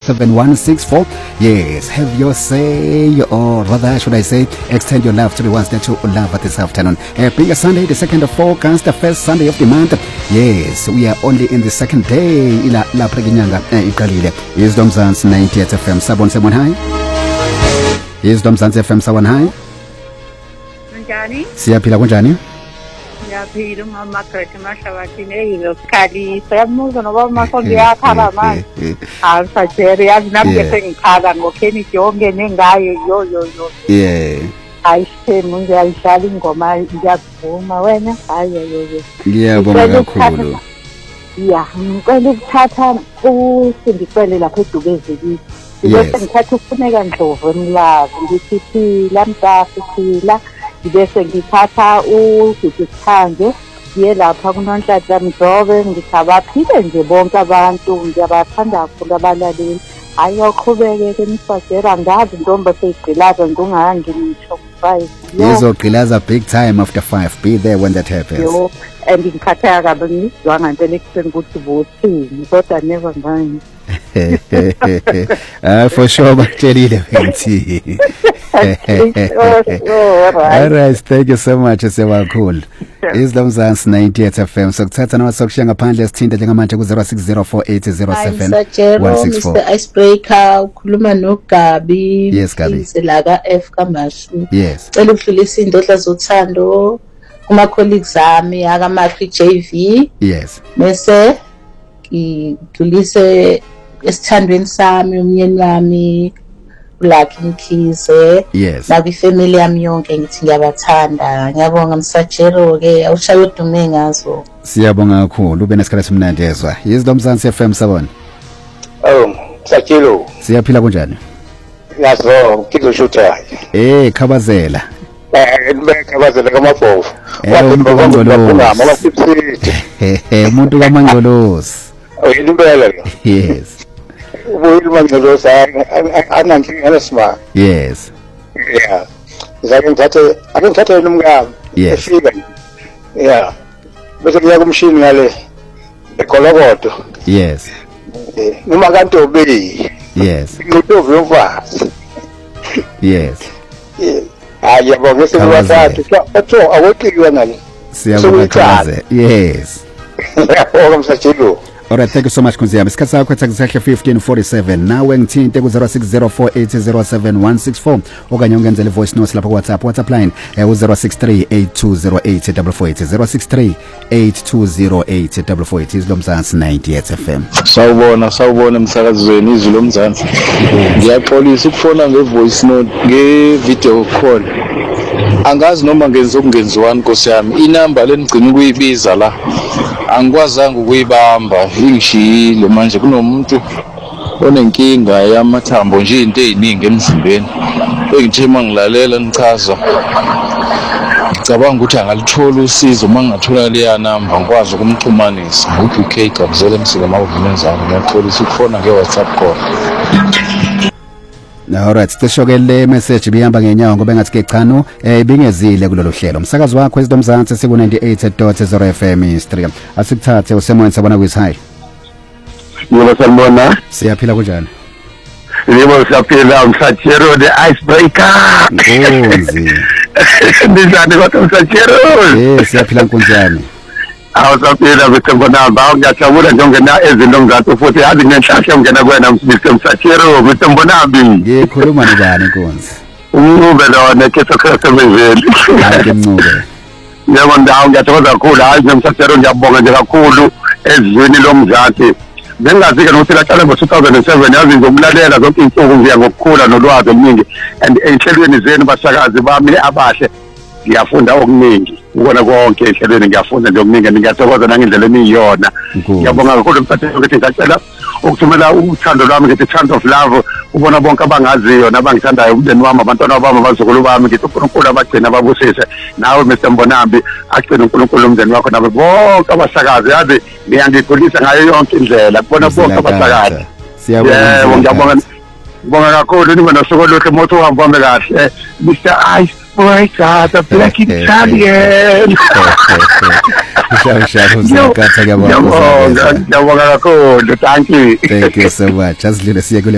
06164. Yes, have your say, or rather should I say, extend your love to the ones that you love at this afternoon. Being a Sunday, the 2nd of August, the first Sunday of the month. Yes, we are only in the second day. Ila la preginyanga iqalile. Wisdom Mzansi 90 FM. Sabon Semon High. Wisdom Mzansi FM Sabon High. Njani? Siyaphila kunjani? Siyaphila mama Grete Mashawathini eyilokhali. Siyamuza noba makhongi yakhala manje. Awusajeri yazi nami ke sengikhala ngokheni jonge nengayo yo. Yeah. Ayishemu nje ayishali ingoma ngiyavuma wena. Hayi. Ngiyabonga kakhulu. Yeah, ngicela ukuthatha usindicele lapha edubezekile. Bese ngithatha ufuneka Ndlovu emlazi ngithi phila mntasi phila. Bese ngithatha uSithande ngiye lapha kuNonhlanhla Mdlobe ngithabaphile nje bonke abantu ngiyabathanda kakhulu abalaleli. Ayoqhubeke ke nisazera ngazi ntombi seyigqilaza ngungahanga ngisho 5. Izogqilaza big time after 5. Be there when that happens. Yo, and ngikhatheka kabi ngizwa ngantele ekuseni ukuthi bothini kodwa never mind. For sure bakutshelile ngithi. Alright, thank you so much sewakhulu. Wisdom Mzansi 90 FM. Sokuthatha nawe sokushiya ngaphandle sithinta njengamanje ku 0604807164. Mr. Icebreaker ukhuluma noGabi. Yes, Gabi. La ka F Kamashu. Yes. Cela ukudlulisa indodla zothando kuma colleagues ami aka Makri JV. Yes. Bese ngidlulise esithandweni sami umnyeni wami Lucky Mkhize. Yes. Nabi family yami yonke ngithi ngiyabathanda. Ngiyabonga Msajero ke awushaya udume ngazo. Siyabonga kakhulu ube nesikhathi simnandi ezwa. Wisdom Mzansi FM sabona. Oh, Msajero. Siyaphila kunjani? Yazo ngizoshuta. Khabazela. Khabazela kamafofo. Umuntu kaMangcolosi. Impela. Yes. Mangcolosi anankinga nesima. Yes. Yeah. Ngithathe nomngami. Yes. Efika. Yeah. Bese kuya kumshini ngale. Ekolokodo. Yes. Noma kantobi. Yes. Ngitovu yomfazi. Yes. Yabonga sekwathathu. Batho aweqiwe ngani. Siyabonga Khabazela. Yes. Yabonga Msajelo. Alright, thank you so much Kunziyami. Isikhathi sakho exactly 15:47. Nawe ngithinte ku 0604807164 okanye ungenzele voice note lapha ku WhatsApp line u 0638208448 063820844. Izlo Mzansi 90 FM. Sawubona emsakazweni izlo Mzansi. Ngiyaxolisa ukufona ngevoice note ngevideo call. Angazi noma ngenza okungenziwani Nkosi yami. Inamba lenigcina ukuyibiza la angikwazanga ukuyibamba ingishiyile manje kunomuntu onenkinga yamathambo nje into eziningi emzimbeni engithe mangilalela nichaza ngicabanga ukuthi angalithola usizo mangingathola leya namba ngikwazi ukumxhumanisa uPK Gabzela emsika mawuvunenzana ngiyaxolisa ukufona ngeWhatsApp call. Alright, sisho-ke le message bihamba ngenyawo ngoba engathi ke chano ibingezile kulolu hlelo. Umsakazo wakho Wisdom Mzansi siku 98.0 FM History. Asikuthathe usemoyeni sabona kwisi. Yebo sanibona. Siyaphila kunjani? Yebo siyaphila Msajero the Icebreaker. Nkunzi. Ndizane kodwa Msajero. Siyaphila Nkunziyami. Awusaphila Mr. ngiyajabula nje ungena ezinto ngathi futhi yazi nenhlahla ungena kwena Mr. Msajero Mr. Ngikhuluma nobani Nkunzi? Ube lona ketho kasemezeli. Hayi mncube. Yebo ngiyathokoza kakhulu hayi Msajero ngiyabonga nje kakhulu ezweni lomzansi. Bengazi ke nokuthi laqala ngo2007 yazi ngomlalela zonke insuku ngiya ngokukhula nolwazi oluningi and enhlelweni zenu basakazi bami abahle ngiyafunda okuningi ukona konke enhlelweni ngiyafunda nje okuningi ngiyathokoza nangendlela eniyona. Ngiyabonga kakhulu Msajero ukuthi ngicela ukuthumela uthando lwami ngithi chant of love ubona bonke abangaziyo nabangithandayo umndeni wami abantwana bami abazukulu bami ngithi uNkulunkulu abagcina babusise nawe Mr. Mbonambi agcina uNkulunkulu umndeni wakho nabo bonke abasakazi yazi ngiyangixolisa ngayo yonke indlela kubona bonke abasakazi. Yebo ngiyabonga kakhulu nibe nosuku oluhle moto uhamba wami kahle Mr. Icebreaker the Black Italian. Ngiyabonga kakhulu, thank you. Thank you so much. Asidlule siye kule